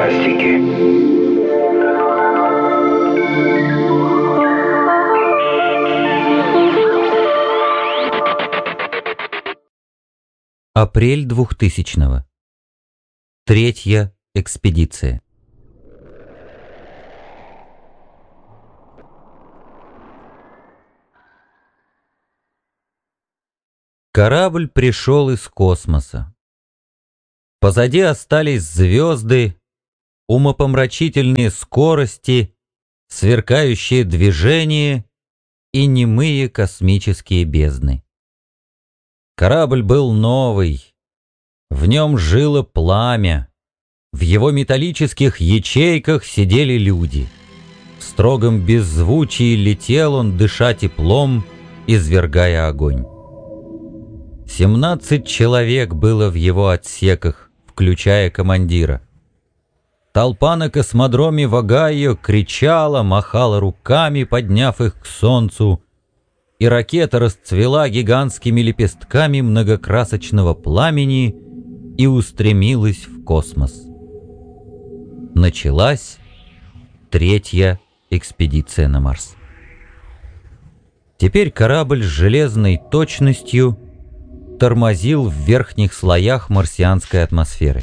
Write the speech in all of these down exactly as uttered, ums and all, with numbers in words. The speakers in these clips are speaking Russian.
фантастики. Апрель двухтысячного. Третья экспедиция. Корабль пришел из космоса. Позади остались звезды, умопомрачительные скорости, сверкающие движения и немые космические бездны. Корабль был новый, в нем жило пламя, в его металлических ячейках сидели люди. В строгом беззвучии летел он, дыша теплом, извергая огонь. Семнадцать человек было в его отсеках, включая командира. Толпа на космодроме в Огайо кричала, махала руками, подняв их к солнцу, и ракета расцвела гигантскими лепестками многокрасочного пламени и устремилась в космос. Началась третья экспедиция на Марс. Теперь корабль с железной точностью тормозил в верхних слоях марсианской атмосферы.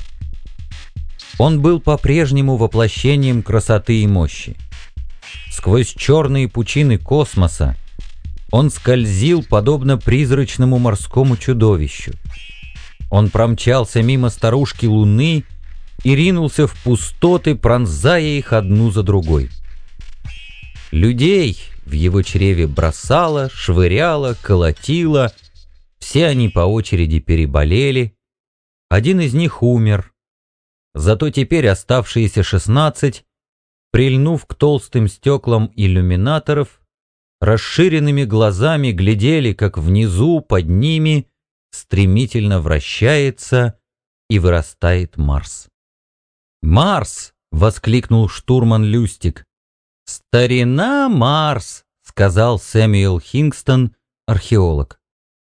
Он был по-прежнему воплощением красоты и мощи. Сквозь черные пучины космоса он скользил, подобно призрачному морскому чудовищу. Он промчался мимо старушки Луны и ринулся в пустоты, пронзая их одну за другой. Людей в его чреве бросало, швыряло, колотило. Все они по очереди переболели. Один из них умер. Зато теперь оставшиеся шестнадцать, прильнув к толстым стеклам иллюминаторов, расширенными глазами глядели, как внизу, под ними, стремительно вращается и вырастает Марс. «Марс!» — воскликнул штурман Люстик. «Старина Марс!» — сказал Сэмюэл Хингстон, археолог.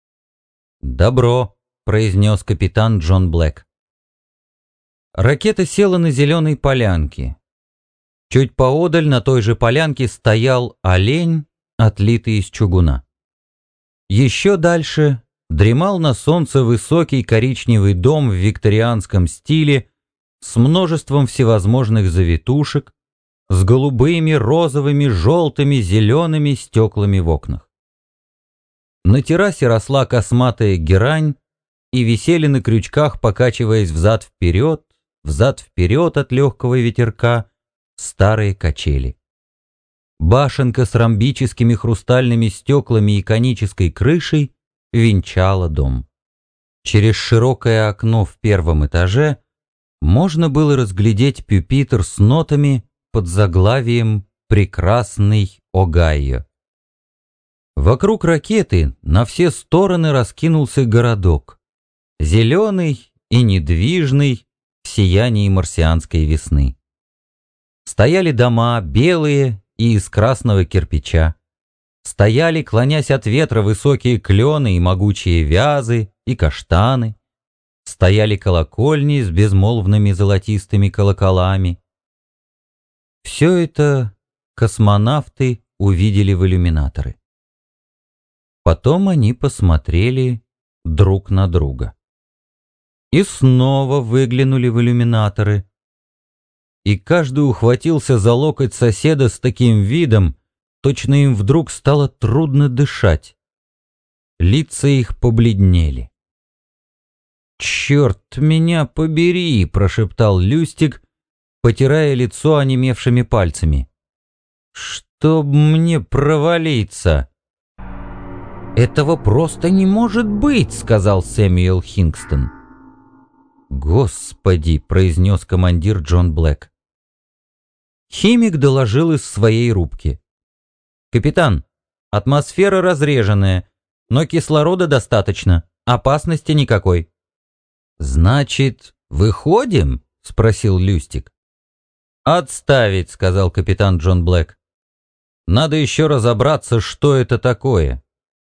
«Добро!» — произнес капитан Джон Блэк. Ракета села на зеленой полянке. Чуть поодаль на той же полянке стоял олень, отлитый из чугуна. Еще дальше дремал на солнце высокий коричневый дом в викторианском стиле с множеством всевозможных завитушек, с голубыми, розовыми, желтыми, зелеными стеклами в окнах. На террасе росла косматая герань и висели на крючках, покачиваясь взад-вперед, взад-вперед от легкого ветерка, старые качели. Башенка с ромбическими хрустальными стеклами и конической крышей венчала дом. Через широкое окно в первом этаже можно было разглядеть пюпитр с нотами под заглавием «Прекрасный Огайо». Вокруг ракеты на все стороны раскинулся городок, зеленый и недвижный в сиянии марсианской весны. Стояли дома белые и из красного кирпича. Стояли, клонясь от ветра, высокие клены и могучие вязы и каштаны. Стояли колокольни с безмолвными золотистыми колоколами. Все это космонавты увидели в иллюминаторы. Потом они посмотрели друг на друга. И снова выглянули в иллюминаторы. И каждый ухватился за локоть соседа с таким видом, точно им вдруг стало трудно дышать. Лица их побледнели. «Черт меня побери!» — прошептал Люстик, потирая лицо онемевшими пальцами. «Чтоб мне провалиться!» «Этого просто не может быть!» — сказал Сэмюэл Хингстон. «Господи!» — произнес командир Джон Блэк. Химик доложил из своей рубки. «Капитан, атмосфера разреженная, но кислорода достаточно, опасности никакой». «Значит, выходим?» — спросил Люстик. «Отставить», — сказал капитан Джон Блэк. «Надо еще разобраться, что это такое».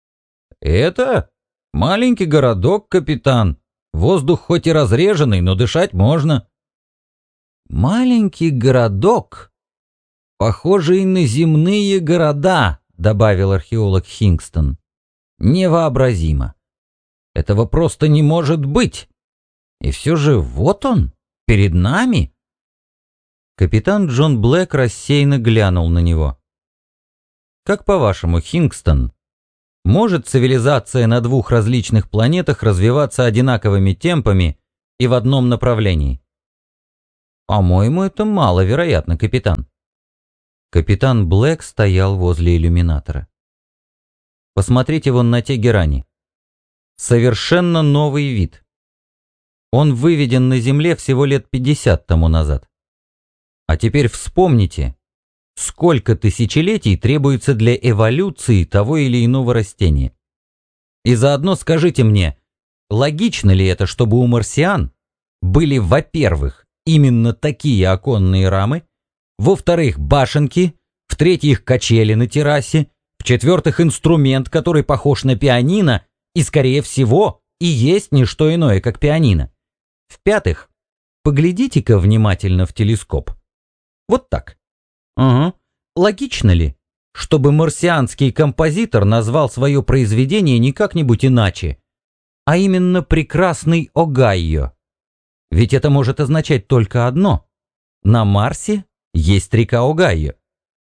«Это маленький городок, капитан. Воздух хоть и разреженный, но дышать можно». «Маленький городок, похожий на земные города», — добавил археолог Хингстон. «Невообразимо. Этого просто не может быть. И все же вот он, перед нами». Капитан Джон Блэк рассеянно глянул на него. «Как по-вашему, Хингстон, может цивилизация на двух различных планетах развиваться одинаковыми темпами и в одном направлении?» «По-моему, это маловероятно, капитан». Капитан Блэк стоял возле иллюминатора. «Посмотрите вон на те герани. Совершенно новый вид. Он выведен на Земле всего лет пятьдесят тому назад. А теперь вспомните, сколько тысячелетий требуется для эволюции того или иного растения. И заодно скажите мне, логично ли это, чтобы у марсиан были, во-первых, именно такие оконные рамы, во-вторых, башенки, в-третьих, качели на террасе, в-четвертых, инструмент, который похож на пианино и, скорее всего, и есть не что иное, как пианино. В-пятых, поглядите-ка внимательно в телескоп. Вот так. Угу. Логично ли, чтобы марсианский композитор назвал свое произведение не как-нибудь иначе, а именно «Прекрасный Огайо»? Ведь это может означать только одно. На Марсе есть река Огайо.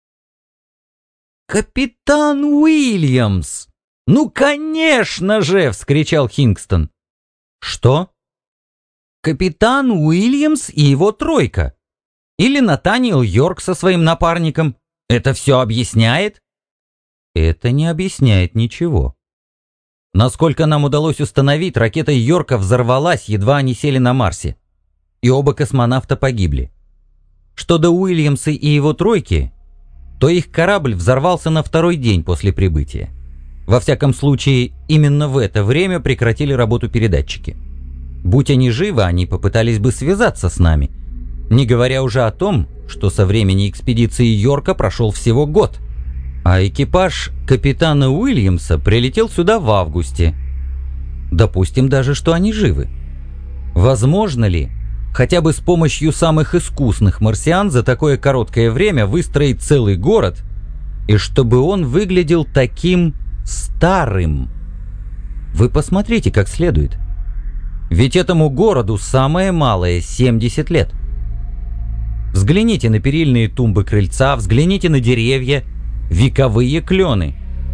«Капитан Уильямс! Ну, конечно же!» — вскричал Хингстон. «Что?» «Капитан Уильямс и его тройка. Или Натаниэл Йорк со своим напарником. Это все объясняет?» «Это не объясняет ничего. Насколько нам удалось установить, ракета Йорка взорвалась, едва они сели на Марсе. И оба космонавта погибли. Что до Уильямса и его тройки, то их корабль взорвался на второй день после прибытия. Во всяком случае, именно в это время прекратили работу передатчики. Будь они живы, они попытались бы связаться с нами. Не говоря уже о том, что со времени экспедиции Йорка прошел всего год. А экипаж капитана Уильямса прилетел сюда в августе. Допустим даже, что они живы. Возможно ли, хотя бы с помощью самых искусных марсиан за такое короткое время выстроить целый город, и чтобы он выглядел таким старым? Вы посмотрите как следует. Ведь этому городу самое малое семьдесят лет. Взгляните на перильные тумбы крыльца, взгляните на деревья, вековые клены.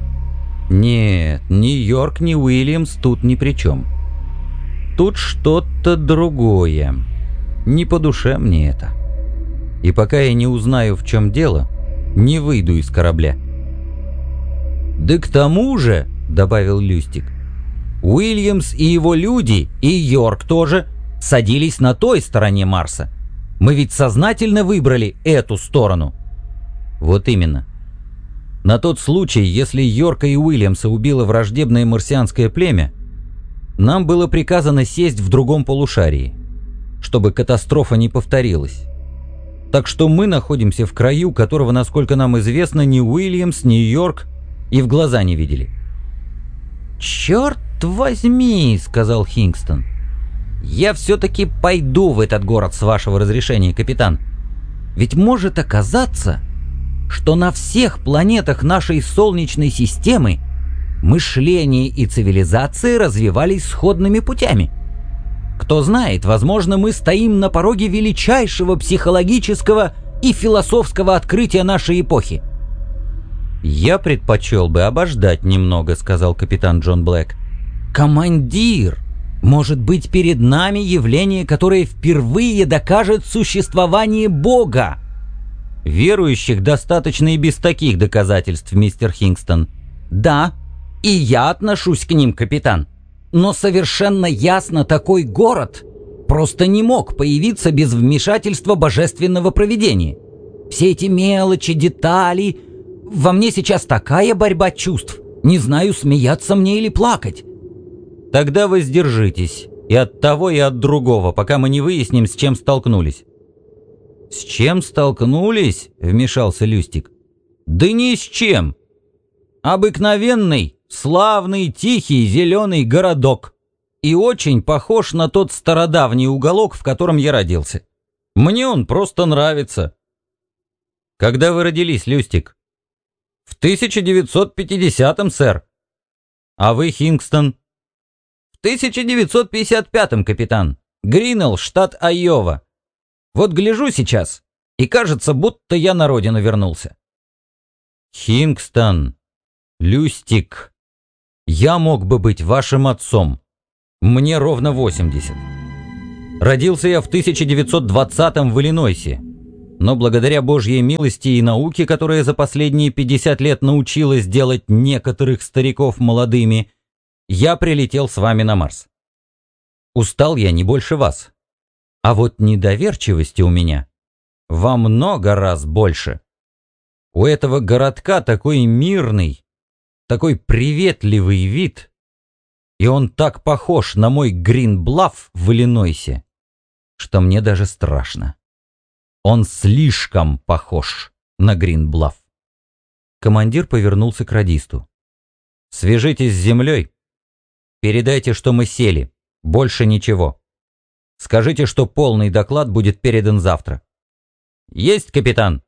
Нет, ни Йорк, ни Уильямс тут ни при чем. Тут что-то другое. Не по душе мне это. И пока я не узнаю, в чем дело, не выйду из корабля. «Да к тому же», — добавил Люстик, «Уильямс и его люди, и Йорк тоже, садились на той стороне Марса. Мы ведь сознательно выбрали эту сторону». «Вот именно. На тот случай, если Йорка и Уильямса убило враждебное марсианское племя, нам было приказано сесть в другом полушарии, чтобы катастрофа не повторилась. Так что мы находимся в краю, которого, насколько нам известно, ни Уильямс, ни Йорк и в глаза не видели». «Черт возьми», — сказал Хингстон. «Я все-таки пойду в этот город с вашего разрешения, капитан. Ведь может оказаться, что на всех планетах нашей Солнечной системы мышление и цивилизация развивались сходными путями. Кто знает, возможно, мы стоим на пороге величайшего психологического и философского открытия нашей эпохи». «Я предпочел бы обождать немного», — сказал капитан Джон Блэк. «Командир, может быть, перед нами явление, которое впервые докажет существование Бога?» «Верующих достаточно и без таких доказательств, мистер Хингстон». «Да, и я отношусь к ним, капитан. Но совершенно ясно, такой город просто не мог появиться без вмешательства божественного провидения. Все эти мелочи, детали... Во мне сейчас такая борьба чувств. Не знаю, смеяться мне или плакать». «Тогда воздержитесь и от того, и от другого, пока мы не выясним, с чем столкнулись». «С чем столкнулись?» — вмешался Люстик. «Да ни с чем. Обыкновенный, славный, тихий, зеленый городок. И очень похож на тот стародавний уголок, в котором я родился. Мне он просто нравится. Когда вы родились, Люстик? В тысяча девятьсот пятидесятом, сэр. А вы, Хингстон? В тысяча девятьсот пятьдесят пятом, капитан. Гринелл, штат Айова. Вот гляжу сейчас, и кажется, будто я на родину вернулся. Хингстон, Люстик, я мог бы быть вашим отцом. Мне ровно восемьдесят. Родился я в тысяча девятьсот двадцатом в Иллинойсе, но благодаря Божьей милости и науке, которая за последние пятьдесят лет научилась делать некоторых стариков молодыми, я прилетел с вами на Марс. Устал я не больше вас, а вот недоверчивости у меня во много раз больше. У этого городка такой мирный, такой приветливый вид, и он так похож на мой Грин-Блафф в Иллинойсе, что мне даже страшно. Он слишком похож на Грин-Блафф. Командир повернулся к радисту. «Свяжитесь с землей. Передайте, что мы сели. Больше ничего. Скажите, что полный доклад будет передан завтра». «Есть, капитан!»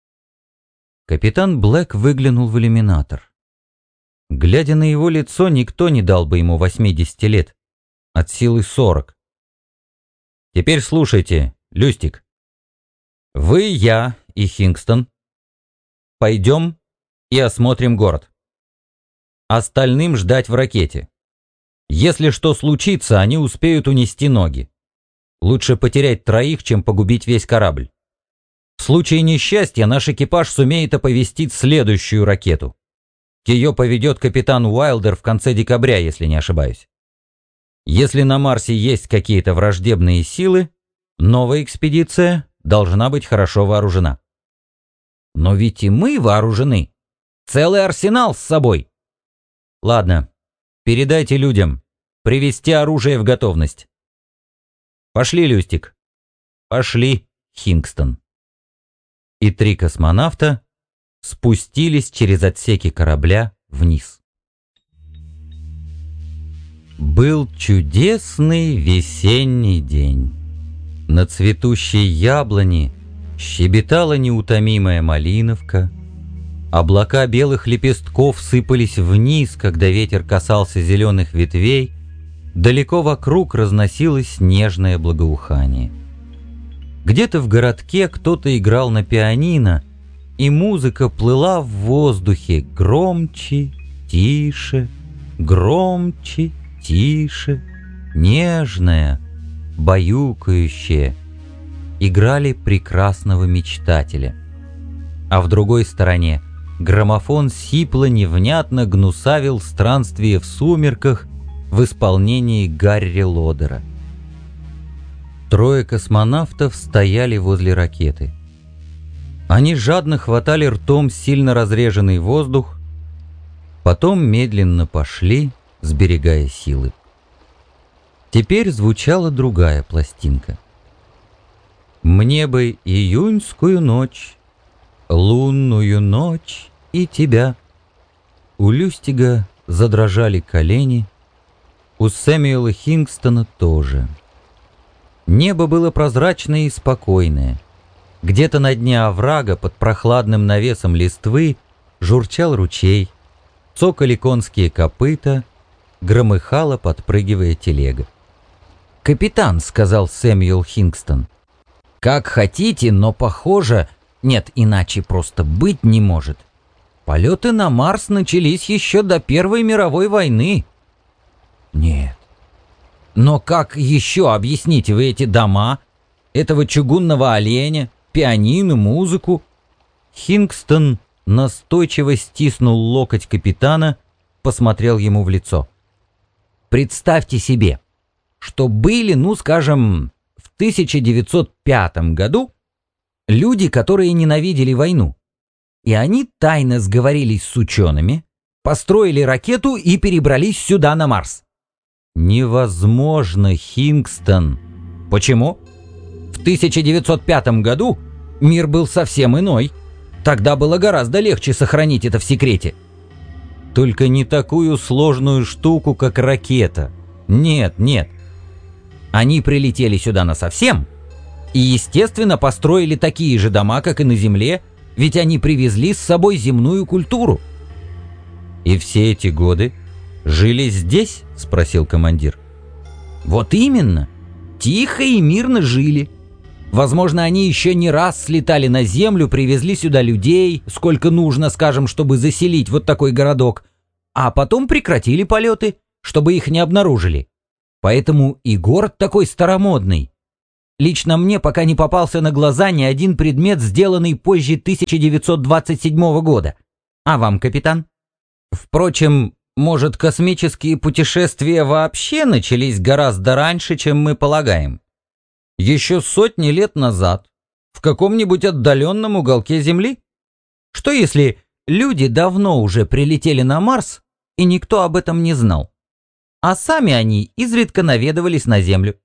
Капитан Блэк выглянул в иллюминатор. Глядя на его лицо, никто не дал бы ему восьмидесяти лет. От силы сорок. «Теперь слушайте, Люстик. Вы, я и Хингстон пойдем и осмотрим город. Остальным ждать в ракете. Если что случится, они успеют унести ноги. Лучше потерять троих, чем погубить весь корабль. В случае несчастья наш экипаж сумеет оповестить следующую ракету. Ее поведет капитан Уайлдер в конце декабря, если не ошибаюсь. Если на Марсе есть какие-то враждебные силы, новая экспедиция должна быть хорошо вооружена. Но ведь и мы вооружены. Целый арсенал с собой. Ладно, передайте людям. Привести оружие в готовность. Пошли, Люстик. Пошли, Хингстон. И три космонавта спустились через отсеки корабля вниз. Был чудесный весенний день. На цветущей яблони щебетала неутомимая малиновка. Облака белых лепестков сыпались вниз, когда ветер касался зеленых ветвей. Далеко вокруг разносилось нежное благоухание. Где-то в городке кто-то играл на пианино, и музыка плыла в воздухе громче, тише, громче, тише, нежная, баюкающая. Играли прекрасного мечтателя. А в другой стороне граммофон сипло невнятно гнусавил странствие в сумерках в исполнении Гарри Лодера. Трое космонавтов стояли возле ракеты. Они жадно хватали ртом сильно разреженный воздух, потом медленно пошли, сберегая силы. Теперь звучала другая пластинка. «Мне бы июньскую ночь, лунную ночь и тебя». У Люстига задрожали колени, у Сэмюэла Хингстона тоже. Небо было прозрачное и спокойное. Где-то на дне оврага под прохладным навесом листвы журчал ручей, цокали конские копыта, громыхала, подпрыгивая телега. «Капитан», — сказал Сэмюэл Хингстон, — «как хотите, но похоже, нет, иначе просто быть не может. Полеты на Марс начались еще до Первой мировой войны». «Нет. Но как еще объясните вы эти дома, этого чугунного оленя, пианино, музыку?» Хингстон настойчиво стиснул локоть капитана, посмотрел ему в лицо. «Представьте себе, что были, ну, скажем, в тысяча девятьсот пятом году люди, которые ненавидели войну, и они тайно сговорились с учеными, построили ракету и перебрались сюда, на Марс». «Невозможно, Хингстон». «Почему? В тысяча девятьсот пятом году мир был совсем иной. Тогда было гораздо легче сохранить это в секрете». «Только не такую сложную штуку, как ракета. Нет, нет. Они прилетели сюда насовсем, И, естественно, построили такие же дома, как и на Земле, ведь они привезли с собой земную культуру. «И все эти годы жили здесь?» — спросил командир. Вот именно. Тихо и мирно жили. Возможно, они еще не раз слетали на Землю, привезли сюда людей, сколько нужно, скажем, чтобы заселить вот такой городок, а потом прекратили полеты, чтобы их не обнаружили. Поэтому и город такой старомодный. Лично мне пока не попался на глаза ни один предмет, сделанный позже тысяча девятьсот двадцать седьмого года. А вам, капитан? Впрочем, может, космические путешествия вообще начались гораздо раньше, чем мы полагаем? Еще сотни лет назад, в каком-нибудь отдаленном уголке Земли? Что если люди давно уже прилетели на Марс, и никто об этом не знал? А сами они изредка наведывались на Землю.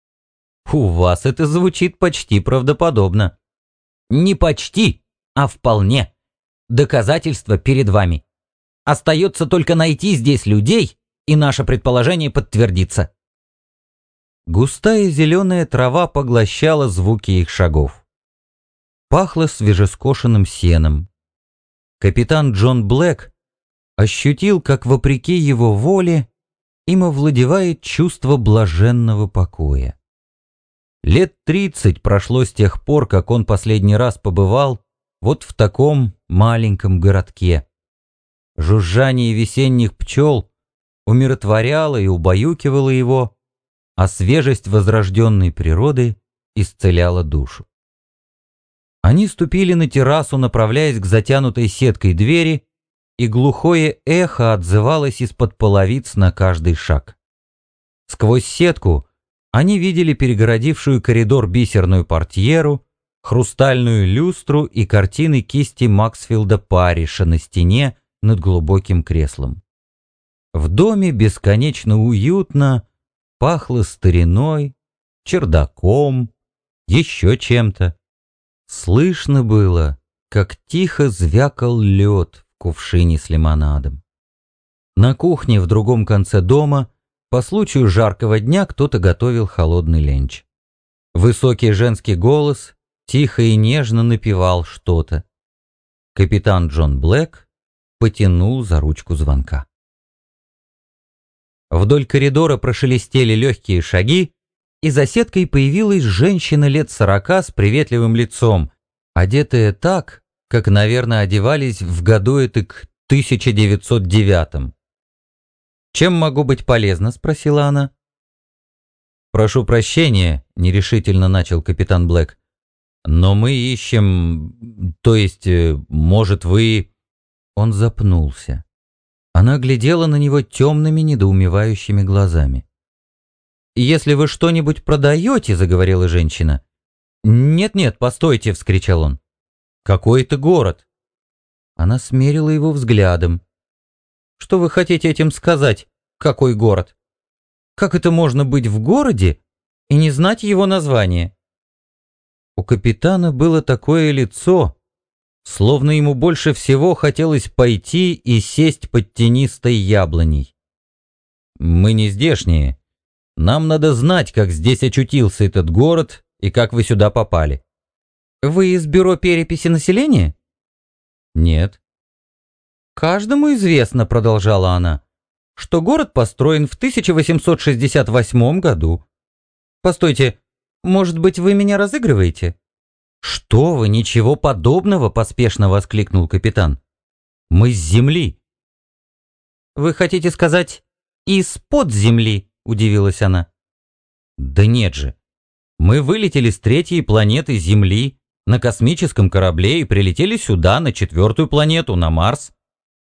У вас это звучит почти правдоподобно. Не почти, а вполне. Доказательства перед вами. Остается только найти здесь людей, и наше предположение подтвердится. Густая зеленая трава поглощала звуки их шагов. Пахло свежескошенным сеном. Капитан Джон Блэк ощутил, как вопреки его воле им овладевает чувство блаженного покоя. Лет тридцать прошло с тех пор, как он последний раз побывал вот в таком маленьком городке. Жужжание весенних пчел умиротворяло и убаюкивало его, а свежесть возрожденной природы исцеляла душу. Они ступили на террасу, направляясь к затянутой сеткой двери, и глухое эхо отзывалось из-под половиц на каждый шаг. Сквозь сетку они видели перегородившую коридор бисерную портьеру, хрустальную люстру и картины кисти Максфилда Парриша на стене над глубоким креслом. В доме бесконечно уютно, пахло стариной, чердаком, еще чем-то. Слышно было, как тихо звякал лед в кувшине с лимонадом. На кухне в другом конце дома по случаю жаркого дня кто-то готовил холодный ленч. Высокий женский голос тихо и нежно напевал что-то. Капитан Джон Блэк потянул за ручку звонка. Вдоль коридора прошелестели легкие шаги, и за сеткой появилась женщина лет сорока с приветливым лицом, одетая так, как, наверное, одевались в году этак тысяча девятьсот девятом. «Чем могу быть полезна?» — спросила она. «Прошу прощения», — нерешительно начал капитан Блэк, «но мы ищем... то есть, может, вы...» Он запнулся. Она глядела на него темными, недоумевающими глазами. «Если вы что-нибудь продаете», — заговорила женщина. «Нет-нет, постойте», — вскричал он. «Какой это город?» Она смерила его взглядом. «Что вы хотите этим сказать? Какой город? Как это можно быть в городе и не знать его название?» У капитана было такое лицо, словно ему больше всего хотелось пойти и сесть под тенистой яблоней. «Мы не здешние. Нам надо знать, как здесь очутился этот город и как вы сюда попали». «Вы из бюро переписи населения?» «Нет». «Каждому известно», — продолжала она, — «что город построен в тысяча восемьсот шестьдесят восьмом году. Постойте, может быть, вы меня разыгрываете?» «Что вы, ничего подобного!» — поспешно воскликнул капитан. «Мы с земли». «Вы хотите сказать, из-под земли?» — удивилась она. «Да нет же. Мы вылетели с третьей планеты Земли на космическом корабле и прилетели сюда, на четвертую планету, на Марс».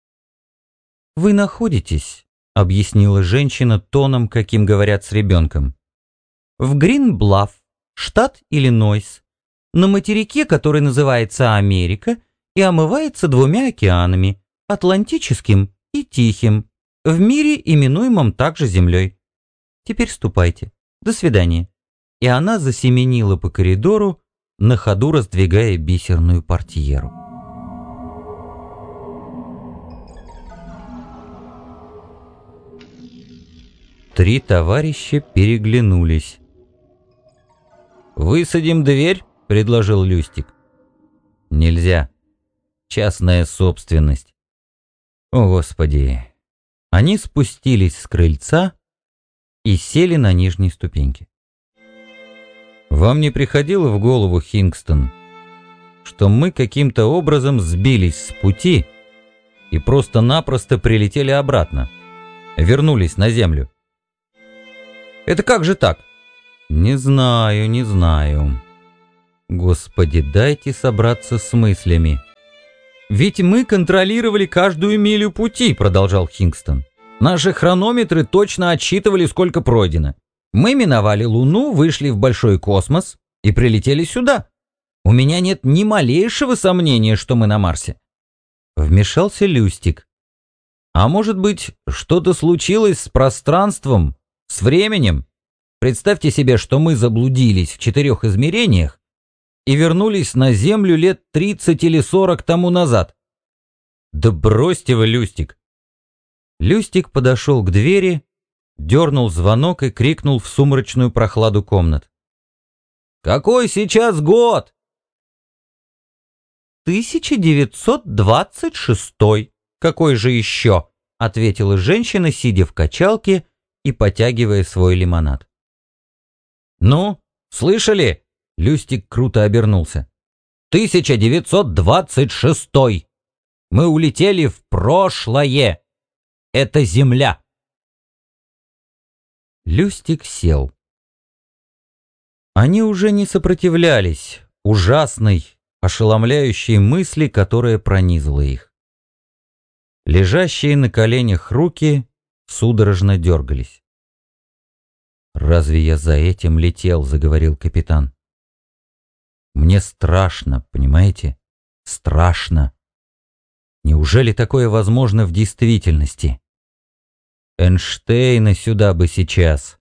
«Вы находитесь», — объяснила женщина тоном, каким говорят с ребенком, «в Грин-Блафф, штат Иллинойс, на материке, который называется Америка и омывается двумя океанами, Атлантическим и Тихим, в мире, именуемом также Землей. Теперь ступайте. До свидания». И она засеменила по коридору, на ходу раздвигая бисерную портьеру. Три товарища переглянулись. «Высадим дверь?» — предложил Люстик. «Нельзя. Частная собственность». О, Господи! Они спустились с крыльца и сели на нижней ступеньке. «Вам не приходило в голову, Хингстон, что мы каким-то образом сбились с пути и просто-напросто прилетели обратно, вернулись на Землю?» «Это как же так?» «Не знаю, не знаю. Господи, дайте собраться с мыслями». «Ведь мы контролировали каждую милю пути», — продолжал Хингстон. «Наши хронометры точно отсчитывали, сколько пройдено. Мы миновали Луну, вышли в большой космос и прилетели сюда. У меня нет ни малейшего сомнения, что мы на Марсе». Вмешался Люстик. «А может быть, что-то случилось с пространством, с временем? Представьте себе, что мы заблудились в четырех измерениях и вернулись на Землю лет тридцать или сорок тому назад». «Да бросьте вы, Люстик!» Люстик подошел к двери, дернул звонок и крикнул в сумрачную прохладу комнат. «Какой сейчас год?» «тысяча девятьсот двадцать шестой. Какой же еще?» — ответила женщина, сидя в качалке и потягивая свой лимонад. «Ну, слышали?» — Люстик круто обернулся. «тысяча девятьсот двадцать шестой. Мы улетели в прошлое. Это Земля». Люстик сел. Они уже не сопротивлялись ужасной, ошеломляющей мысли, которая пронизала их. Лежащие на коленях руки судорожно дергались. «Разве я за этим летел?» — заговорил капитан. «Мне страшно, понимаете? Страшно. Неужели такое возможно в действительности? Эйнштейна сюда бы сейчас».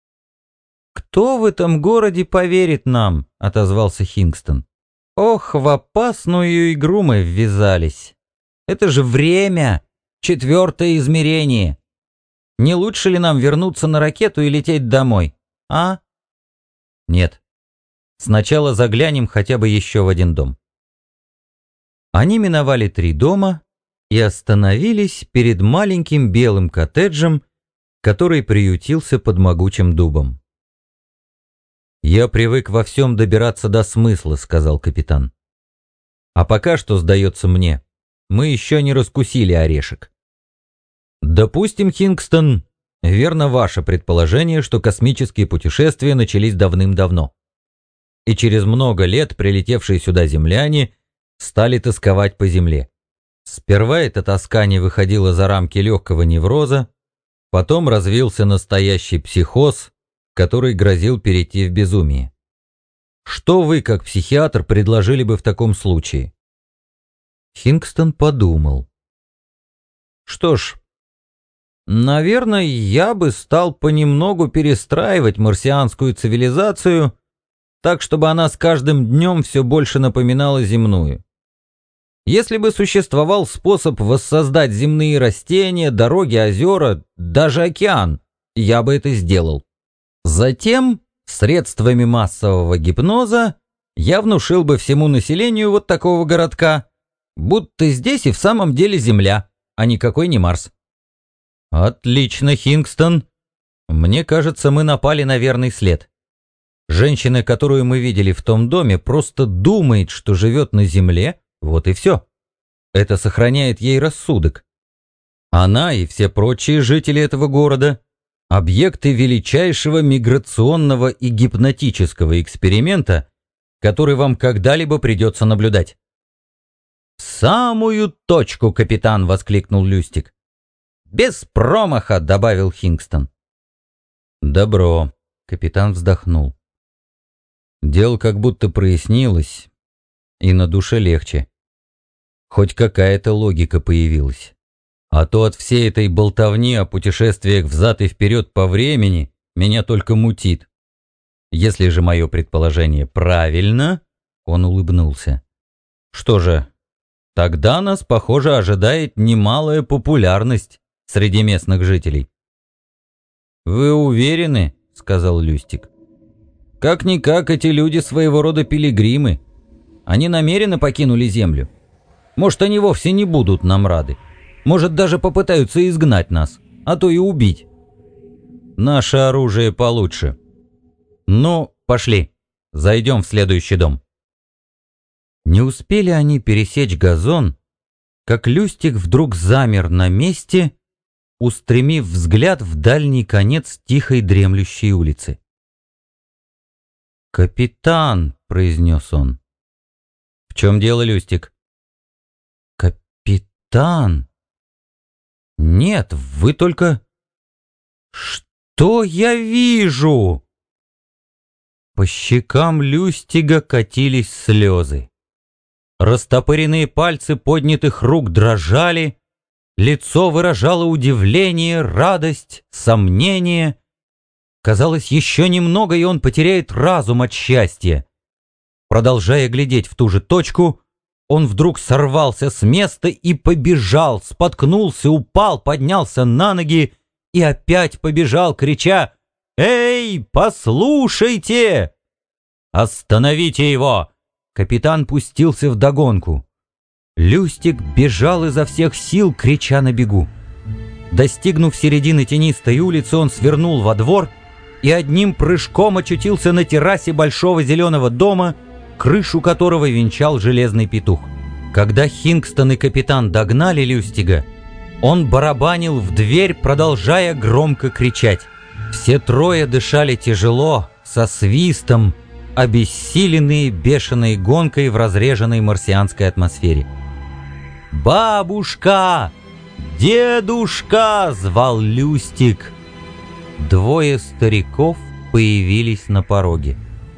«Кто в этом городе поверит нам?» — отозвался Хингстон. «Ох, в опасную игру мы ввязались. Это же время, четвертое измерение. Не лучше ли нам вернуться на ракету и лететь домой, а?» «Нет. Сначала заглянем хотя бы еще в один дом». Они миновали три дома и остановились перед маленьким белым коттеджем, который приютился под могучим дубом. «Я привык во всем добираться до смысла», — сказал капитан. «А пока что, сдается мне, мы еще не раскусили орешек. Допустим, Хингстон, верно ваше предположение, что космические путешествия начались давным-давно. И через много лет прилетевшие сюда земляне стали тосковать по Земле. Сперва эта тоска не выходила за рамки легкого невроза, потом развился настоящий психоз, который грозил перейти в безумие. Что вы, как психиатр, предложили бы в таком случае?» Хингстон подумал. «Что ж, наверное, я бы стал понемногу перестраивать марсианскую цивилизацию так, чтобы она с каждым днем все больше напоминала земную. Если бы существовал способ воссоздать земные растения, дороги, озера, даже океан, я бы это сделал. Затем, средствами массового гипноза, я внушил бы всему населению вот такого городка, будто здесь и в самом деле Земля, а никакой не Марс». «Отлично, Хингстон. Мне кажется, мы напали на верный след. Женщина, которую мы видели в том доме, просто думает, что живет на Земле, вот и все. Это сохраняет ей рассудок. Она и все прочие жители этого города — объекты величайшего миграционного и гипнотического эксперимента, который вам когда-либо придется наблюдать». «В самую точку, капитан!» — воскликнул Люстик. «Без промаха!» — добавил Хингстон. «Добро», — капитан вздохнул. «Дело как будто прояснилось, и на душе легче. Хоть какая-то логика появилась. А то от всей этой болтовни о путешествиях взад и вперед по времени меня только мутит. Если же мое предположение правильно...» — он улыбнулся. «Что же, тогда нас, похоже, ожидает немалая популярность среди местных жителей». «Вы уверены?» — сказал Люстик. Как-никак эти люди своего рода пилигримы. Они намеренно покинули землю. Может, они вовсе не будут нам рады. Может, даже попытаются изгнать нас, а то и убить. Наше оружие получше. Ну, пошли, зайдем в следующий дом. Не успели они пересечь газон, как Люстик вдруг замер на месте, устремив взгляд в дальний конец тихой дремлющей улицы. «Капитан», — произнес он. «В чем дело, Люстик?» «Капитан? Нет, вы только... Что я вижу?» По щекам Люстига катились слезы. Растопыренные пальцы поднятых рук дрожали, лицо выражало удивление, радость, сомнение. Казалось, еще немного, и он потеряет разум от счастья. Продолжая глядеть в ту же точку, он вдруг сорвался с места и побежал, споткнулся, упал, поднялся на ноги и опять побежал, крича: «Эй, послушайте!» «Остановите его!» Капитан пустился вдогонку. Люстик бежал изо всех сил, крича на бегу. Достигнув середины тенистой улицы, он свернул во двор и одним прыжком очутился на террасе большого зеленого дома, крышу которого венчал железный петух. Когда Хингстон и капитан догнали Люстига, он барабанил в дверь, продолжая громко кричать. Все трое дышали тяжело, со свистом, обессиленные бешеной гонкой в разреженной марсианской атмосфере. «Бабушка! Дедушка!» — звал Люстик. Двое стариков появились на пороге.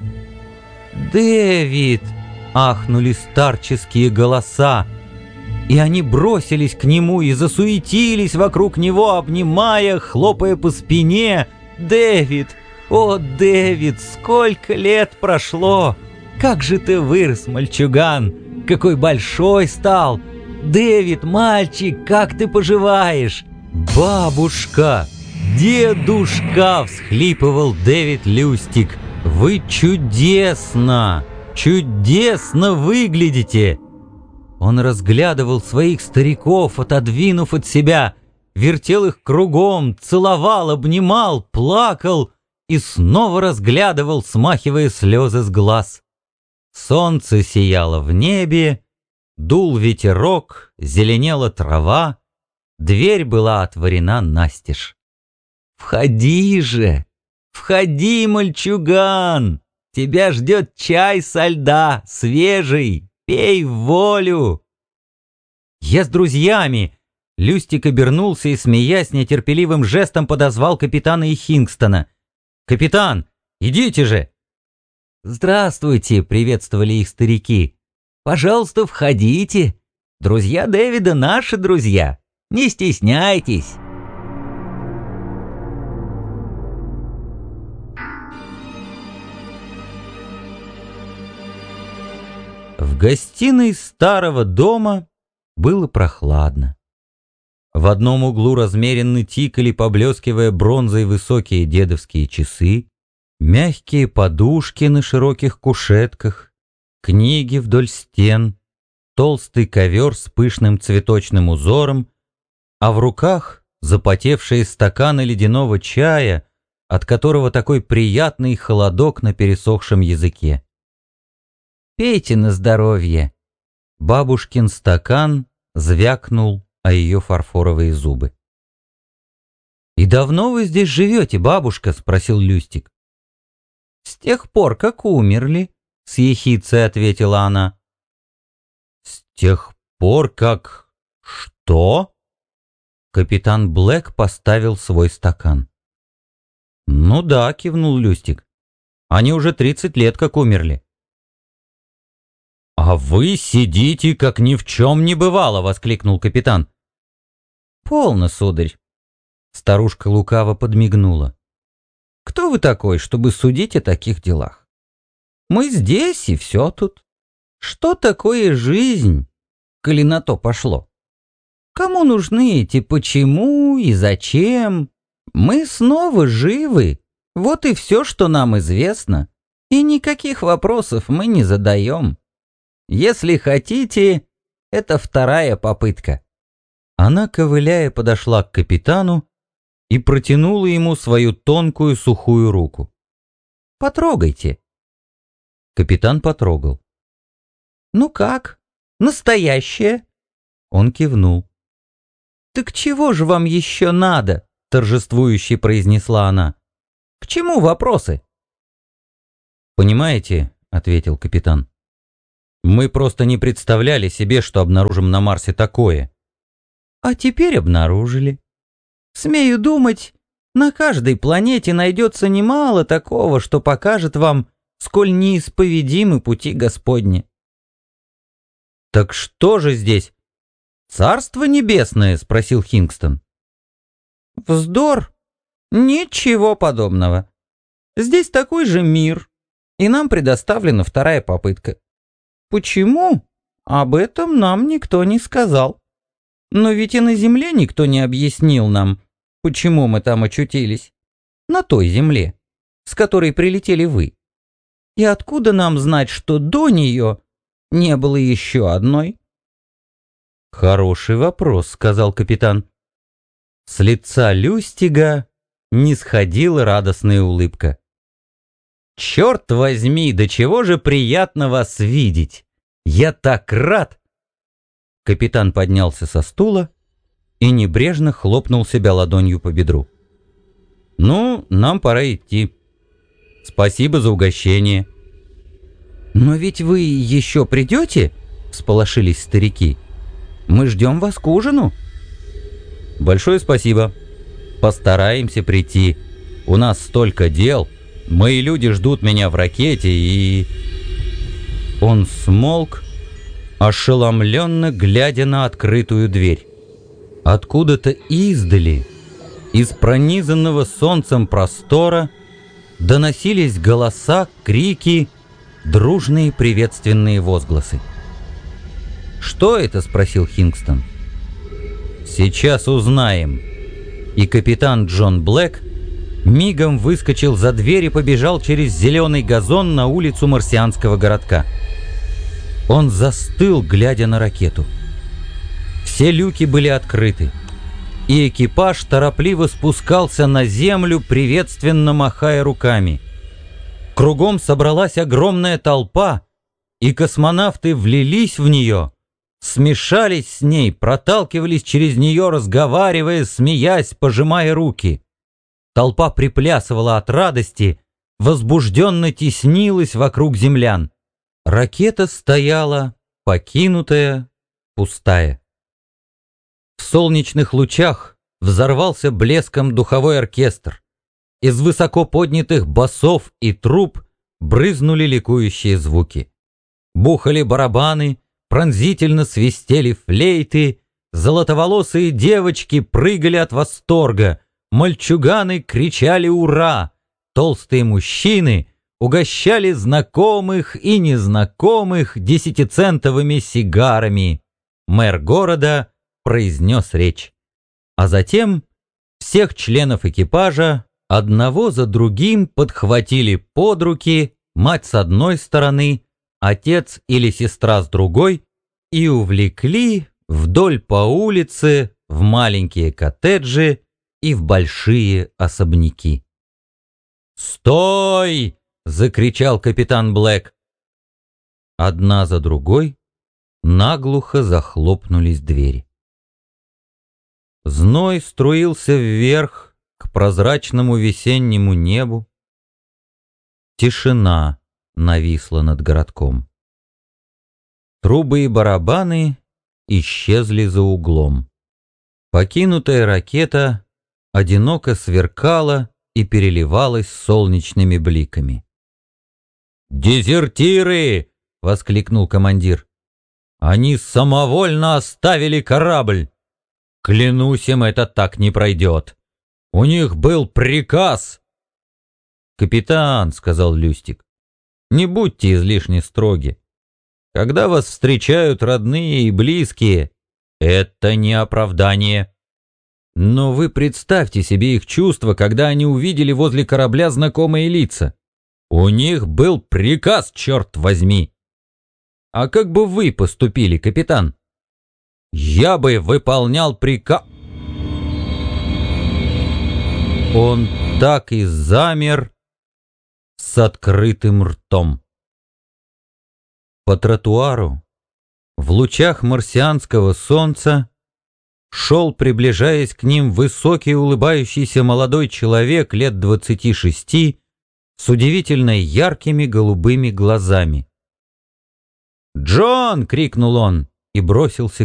«Дэвид!» — ахнули старческие голоса, и они бросились к нему и засуетились вокруг него, обнимая, хлопая по спине. «Дэвид! О, Дэвид, сколько лет прошло! Как же ты вырос, мальчуган! Какой большой стал! Дэвид, мальчик, как ты поживаешь?» «Бабушка! Дедушка!» — всхлипывал Дэвид Люстик. «Вы чудесно, чудесно выглядите!» Он разглядывал своих стариков, отодвинув от себя, вертел их кругом, целовал, обнимал, плакал и снова разглядывал, смахивая слезы с глаз. Солнце сияло в небе, дул ветерок, зеленела трава, дверь была отворена настежь. «Входи же! Входи, мальчуган! Тебя ждет чай со льда, свежий, пей в волю!» «Я с друзьями!» Люстик обернулся и, смеясь, нетерпеливым жестом подозвал капитана и Хингстона. «Капитан, идите же!» «Здравствуйте!» — приветствовали их старики. «Пожалуйста, входите! Друзья Дэвида — наши друзья! Не стесняйтесь!» В гостиной старого дома было прохладно. В одном углу размеренно тикали, поблескивая бронзой, высокие дедовские часы, мягкие подушки на широких кушетках, книги вдоль стен, толстый ковер с пышным цветочным узором, а в руках запотевшие стаканы ледяного чая, от которого такой приятный холодок на пересохшем языке. «Пейте на здоровье!» Бабушкин стакан звякнул о ее фарфоровые зубы. «И давно вы здесь живете, бабушка?» — спросил Люстик. «С тех пор, как умерли», — с ехицей ответила она. «С тех пор, как... что?» Капитан Блэк поставил свой стакан. «Ну да», — кивнул Люстик. «Они уже тридцать лет как умерли». «А вы сидите, как ни в чем не бывало!» — воскликнул капитан. «Полно, сударь!» Старушка лукаво подмигнула. «Кто вы такой, чтобы судить о таких делах? Мы здесь, и все тут. Что такое жизнь, коли на то пошло? Кому нужны эти почему и зачем? Мы снова живы, вот и все, что нам известно. И никаких вопросов мы не задаем. Если хотите, это вторая попытка». Она, ковыляя, подошла к капитану и протянула ему свою тонкую сухую руку. «Потрогайте». Капитан потрогал. «Ну как? Настоящее?» Он кивнул. «Так чего же вам еще надо?» — торжествующе произнесла она. «К чему вопросы?» «Понимаете, — ответил капитан, — мы просто не представляли себе, что обнаружим на Марсе такое». «А теперь обнаружили. Смею думать, на каждой планете найдется немало такого, что покажет вам, сколь неисповедимы пути Господни». «Так что же здесь? Царство небесное?» — спросил Хингстон. «Вздор! Ничего подобного. Здесь такой же мир, и нам предоставлена вторая попытка. Почему? Об этом нам никто не сказал. Но ведь и на Земле никто не объяснил нам, почему мы там очутились. На той Земле, с которой прилетели вы. И откуда нам знать, что до нее не было еще одной?» «Хороший вопрос», — сказал капитан. С лица Люстига не сходила радостная улыбка. «Черт возьми, до чего же приятно вас видеть! Я так рад!» Капитан поднялся со стула и небрежно хлопнул себя ладонью по бедру. «Ну, нам пора идти. Спасибо за угощение». «Но ведь вы еще придете?» — всполошились старики. «Мы ждем вас к ужину». «Большое спасибо. Постараемся прийти. У нас столько дел. Мои люди ждут меня в ракете и...» Он смолк, ошеломленно глядя на открытую дверь. Откуда-то издали, из пронизанного солнцем простора, доносились голоса, крики, дружные приветственные возгласы. «Что это?» — спросил Хингстон. «Сейчас узнаем». И капитан Джон Блэк мигом выскочил за дверь и побежал через зеленый газон на улицу марсианского городка. Он застыл, глядя на ракету. Все люки были открыты, и экипаж торопливо спускался на землю, приветственно махая руками. Кругом собралась огромная толпа, и космонавты влились в нее, смешались с ней, проталкивались через нее, разговаривая, смеясь, пожимая руки. Толпа приплясывала от радости, возбужденно теснилась вокруг землян. Ракета стояла, покинутая, пустая. В солнечных лучах взорвался блеском духовой оркестр. Из высоко поднятых басов и труб брызнули ликующие звуки. Бухали барабаны, пронзительно свистели флейты, золотоволосые девочки прыгали от восторга, мальчуганы кричали «Ура!», толстые мужчины угощали знакомых и незнакомых десятицентовыми сигарами. Мэр города произнес речь. А затем всех членов экипажа одного за другим подхватили под руки мать с одной стороны, отец или сестра с другой и увлекли вдоль по улице в маленькие коттеджи и в большие особняки. «Стой!» — закричал капитан Блэк. Одна за другой наглухо захлопнулись двери. Зной струился вверх к прозрачному весеннему небу. Тишина нависла над городком. Трубы и барабаны исчезли за углом. Покинутая ракета одиноко сверкала и переливалась солнечными бликами. «Дезертиры!» — воскликнул командир. «Они самовольно оставили корабль! Клянусь им, это так не пройдет! У них был приказ!» «Капитан», — сказал Люстик, — «не будьте излишне строги. Когда вас встречают родные и близкие, это не оправдание. Но вы представьте себе их чувства, когда они увидели возле корабля знакомые лица. У них был приказ, черт возьми. А как бы вы поступили, капитан? Я бы выполнял приказ. Он так и замер с открытым ртом. По тротуару, в лучах марсианского солнца, шел, приближаясь к ним, высокий улыбающийся молодой человек лет двадцати шести с удивительно яркими голубыми глазами. «Джон!» — крикнул он и бросился